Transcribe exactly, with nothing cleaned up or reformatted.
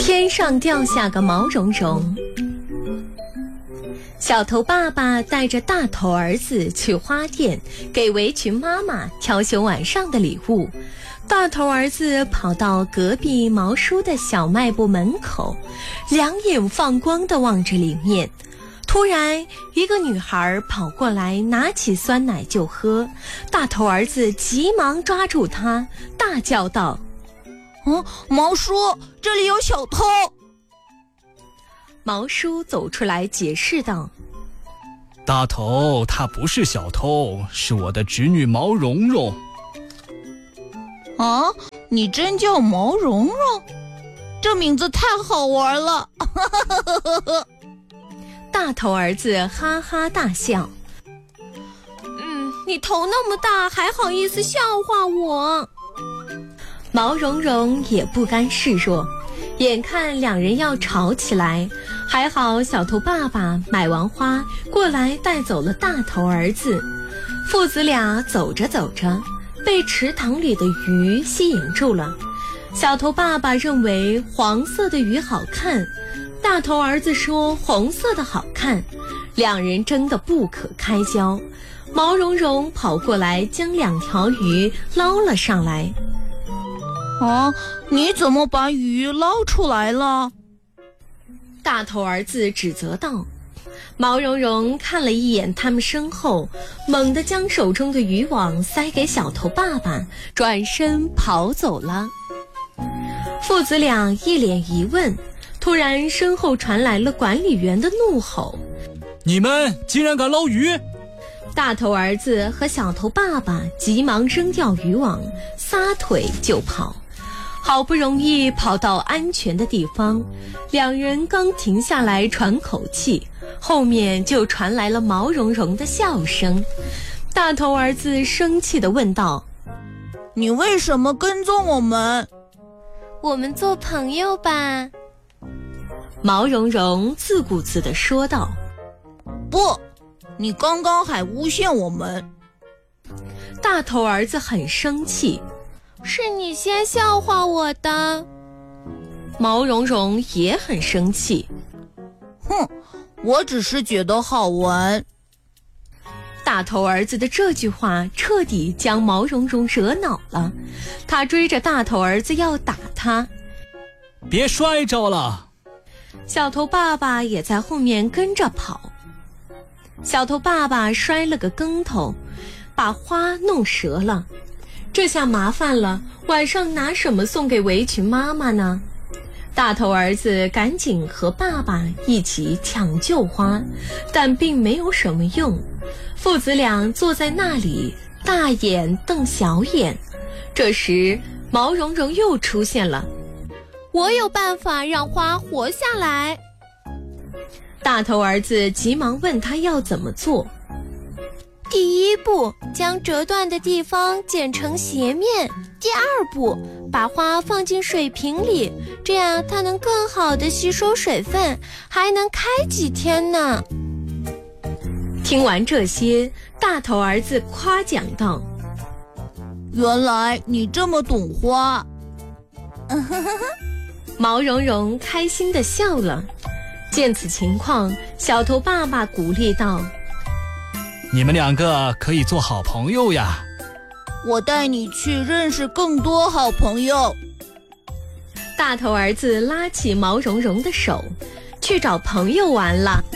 天上掉下个毛茸茸。小头爸爸带着大头儿子去花店，给围裙妈妈挑选晚上的礼物。大头儿子跑到隔壁毛叔的小卖部门口，两眼放光地望着里面。突然，一个女孩跑过来，拿起酸奶就喝。大头儿子急忙抓住她，大叫道： 哦，毛叔，这里有小偷！ 毛叔走出来解释道： 大头，他不是小偷，是我的侄女毛茸茸。 啊，你真叫毛茸茸？这名字太好玩了！ 大头儿子哈哈大笑。嗯，你头那么大，还好意思笑话我？毛茸茸也不甘示弱，眼看两人要吵起来，还好小头爸爸买完花过来带走了大头儿子。父子俩走着走着，被池塘里的鱼吸引住了。小头爸爸认为黄色的鱼好看，大头儿子说红色的好看，两人争得不可开交。毛茸茸跑过来将两条鱼捞了上来。 啊，你怎么把鱼捞出来了？ 大头儿子指责道。毛茸茸看了一眼他们身后，猛地将手中的渔网塞给小头爸爸，转身跑走了。父子俩一脸疑问，突然身后传来了管理员的怒吼： 你们竟然敢捞鱼！ 大头儿子和小头爸爸急忙扔掉渔网，撒腿就跑。好不容易跑到安全的地方，两人刚停下来喘口气，后面就传来了毛茸茸的笑声。大头儿子生气地问道： 你为什么跟踪我们？ 我们做朋友吧。毛茸茸自顾自地说道。 不，你刚刚还诬陷我们。 大头儿子很生气。是你先笑话我的。毛茸茸也很生气。 哼，我只是觉得好玩。 大头儿子的这句话彻底将毛茸茸惹恼了，他追着大头儿子要打他。 别摔着了！ 小头爸爸也在后面跟着跑。小头爸爸摔了个跟头，把花弄折了。这下麻烦了，晚上拿什么送给围裙妈妈呢？大头儿子赶紧和爸爸一起抢救花，但并没有什么用。父子俩坐在那里，大眼瞪小眼。这时，毛茸茸又出现了。我有办法让花活下来。大头儿子急忙问他要怎么做。第一步，将折断的地方剪成斜面。第二步，把花放进水瓶里，这样它能更好地吸收水分，还能开几天呢。听完这些，大头儿子夸奖道： 原来你这么懂花。 毛茸茸开心地笑了。见此情况，小头爸爸鼓励道： 你们两个可以做好朋友呀！ 我带你去认识更多好朋友。 大头儿子拉起毛茸茸的手，去找朋友玩了。